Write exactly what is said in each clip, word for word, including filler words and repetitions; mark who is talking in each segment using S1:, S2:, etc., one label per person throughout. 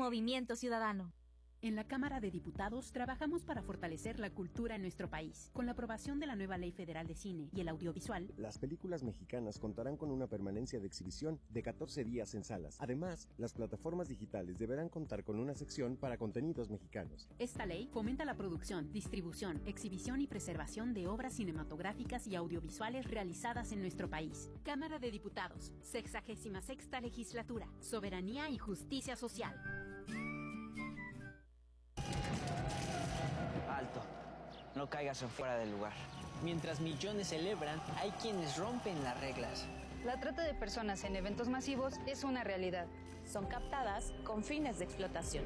S1: Movimiento Ciudadano.
S2: En la Cámara de Diputados trabajamos para fortalecer la cultura en nuestro país. Con la aprobación de la nueva Ley Federal de Cine y el Audiovisual,
S3: las películas mexicanas contarán con una permanencia de exhibición de catorce días en salas. Además, las plataformas digitales deberán contar con una sección para contenidos mexicanos.
S2: Esta ley fomenta la producción, distribución, exhibición y preservación de obras cinematográficas y audiovisuales realizadas en nuestro país. Cámara de Diputados, sexagésima sexta legislatura, soberanía y justicia social.
S4: Alto, no caigas en fuera del lugar. Mientras millones celebran, hay quienes rompen las reglas.
S5: La trata de personas en eventos masivos es una realidad.
S6: Son captadas con fines de explotación.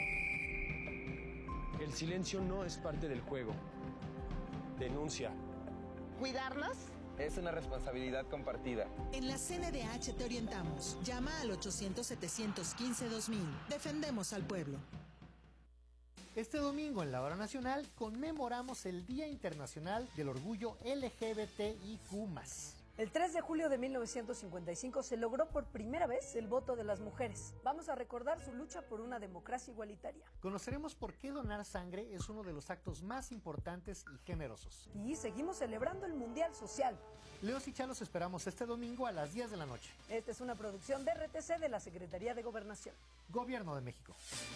S7: El silencio no es parte del juego. Denuncia.
S8: ¿Cuidarnos?
S9: Es una responsabilidad compartida.
S10: En la C N D H te orientamos. Llama al ochocientos, setecientos quince, dos mil. Defendemos al pueblo.
S11: Este domingo en la Hora Nacional conmemoramos el Día Internacional del Orgullo L G B T I Q más.
S12: El tres de julio de mil novecientos cincuenta y cinco se logró por primera vez el voto de las mujeres. Vamos a recordar su lucha por una democracia igualitaria.
S11: Conoceremos por qué donar sangre es uno de los actos más importantes y generosos.
S12: Y seguimos celebrando el Mundial Social.
S11: Leos y Chalos esperamos este domingo a las diez de la noche.
S12: Esta es una producción de R T C de la Secretaría de Gobernación.
S11: Gobierno de México.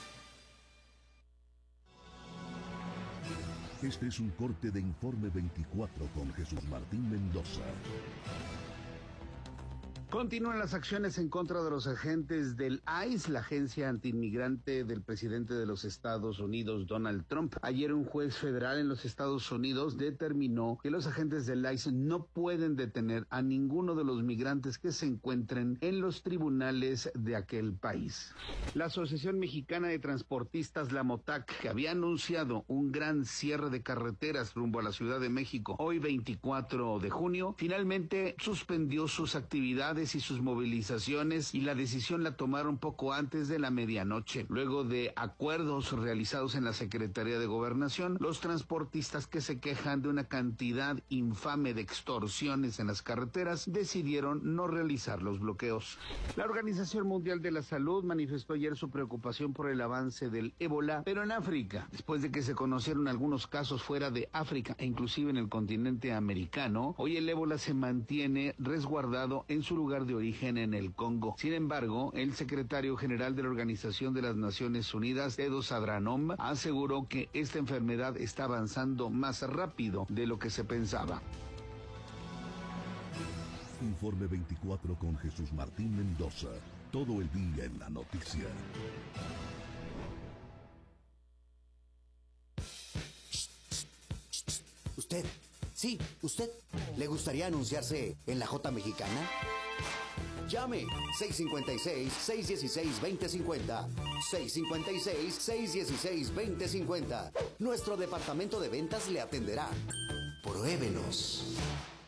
S13: Este es un corte de Informe veinticuatro con Jesús Martín Mendoza.
S14: Continúan las acciones en contra de los agentes del I C E, la agencia antiinmigrante del presidente de los Estados Unidos, Donald Trump. Ayer un juez federal en los Estados Unidos determinó que los agentes del I C E no pueden detener a ninguno de los migrantes que se encuentren en los tribunales de aquel país. La Asociación Mexicana de Transportistas, la MOTAC, que había anunciado un gran cierre de carreteras rumbo a la Ciudad de México hoy veinticuatro de junio, finalmente suspendió sus actividades y sus movilizaciones, y la decisión la tomaron poco antes de la medianoche. Luego de acuerdos realizados en la Secretaría de Gobernación, los transportistas que se quejan de una cantidad infame de extorsiones en las carreteras decidieron no realizar los bloqueos. La Organización Mundial de la Salud manifestó ayer su preocupación por el avance del ébola, pero en África, después de que se conocieron algunos casos fuera de África e inclusive en el continente americano. Hoy el ébola se mantiene resguardado en su lugar de origen en el Congo. Sin embargo, el secretario general de la Organización de las Naciones Unidas, Tedros Adhanom, aseguró que esta enfermedad está avanzando más rápido de lo que se pensaba.
S13: Informe veinticuatro con Jesús Martín Mendoza. Todo el día en la noticia.
S15: ¿Usted? Sí, usted. ¿Le gustaría anunciarse en la J Mexicana? Llame seis cinco seis, seis uno seis, dos cero cinco cero. seis cinco seis, seis uno seis, dos cero cinco cero. Nuestro departamento de ventas le atenderá. Pruébenos.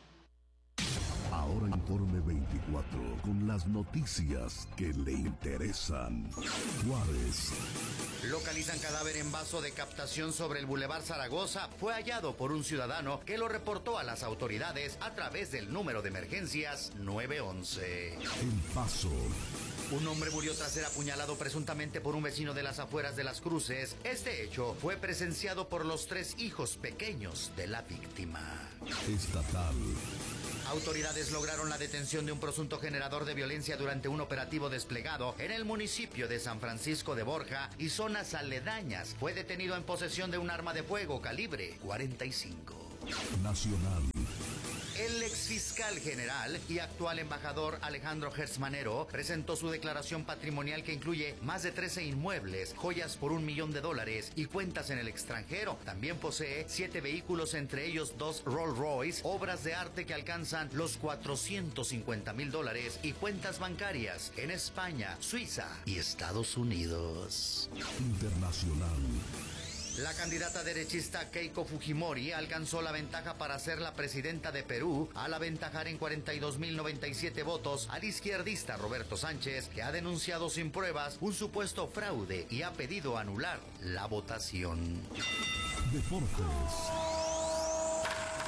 S13: Ahora Informe veinticuatro con las noticias que le interesan. Juárez.
S16: Localizan cadáver en vaso de captación sobre el Boulevard Zaragoza. Fue hallado por un ciudadano que lo reportó a las autoridades a través del número de emergencias nueve once.
S13: El Paso.
S16: Un hombre murió tras ser apuñalado presuntamente por un vecino de las afueras de Las Cruces. Este hecho fue presenciado por los tres hijos pequeños de la víctima.
S13: Estatal.
S16: Autoridades lograron la detención de un presunto generador de violencia durante un operativo desplegado en el municipio de San Francisco de Borja y zonas aledañas. Fue detenido en posesión de un arma de fuego calibre cuarenta y cinco.
S13: Nacional.
S16: El exfiscal general y actual embajador Alejandro Gertz Manero presentó su declaración patrimonial que incluye más de trece inmuebles, joyas por un millón de dólares y cuentas en el extranjero. También posee siete vehículos, entre ellos dos Rolls Royce, obras de arte que alcanzan los cuatrocientos cincuenta mil dólares y cuentas bancarias en España, Suiza y Estados Unidos.
S13: Internacional.
S16: La candidata derechista Keiko Fujimori alcanzó la ventaja para ser la presidenta de Perú al aventajar en cuarenta y dos mil noventa y siete votos al izquierdista Roberto Sánchez, que ha denunciado sin pruebas un supuesto fraude y ha pedido anular la votación.
S13: Deportes.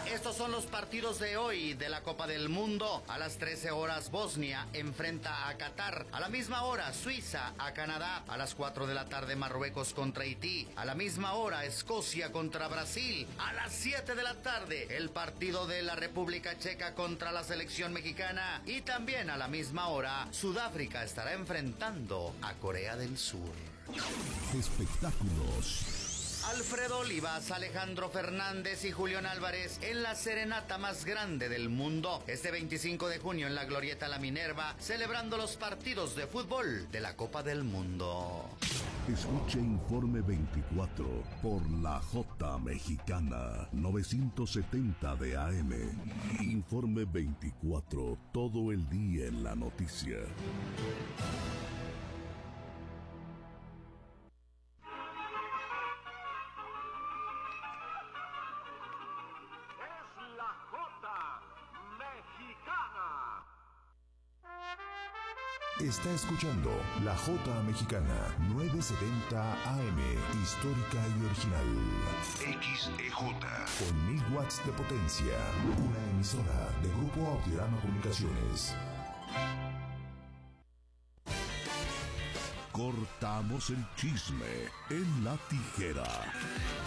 S16: Estos son los partidos de hoy de la Copa del Mundo. A las trece horas Bosnia enfrenta a Qatar. A la misma hora Suiza a Canadá. A las cuatro de la tarde Marruecos contra Haití. A la misma hora Escocia contra Brasil. A las siete de la tarde el partido de la República Checa contra la selección mexicana. Y también a la misma hora Sudáfrica estará enfrentando a Corea del Sur.
S13: Espectáculos.
S16: Alfredo Olivas, Alejandro Fernández y Julián Álvarez en la serenata más grande del mundo. Este veinticinco de junio en la Glorieta La Minerva, celebrando los partidos de fútbol de la Copa del Mundo.
S13: Escuche Informe veinticuatro por la J Mexicana, novecientos setenta de A M. Informe veinticuatro, todo el día en la noticia.
S1: Está escuchando La J Mexicana, novecientos setenta A M, histórica y original. X E J. Con mil watts de potencia. Una emisora de Grupo Audiorama Comunicaciones.
S13: Cortamos el chisme en La Tijera.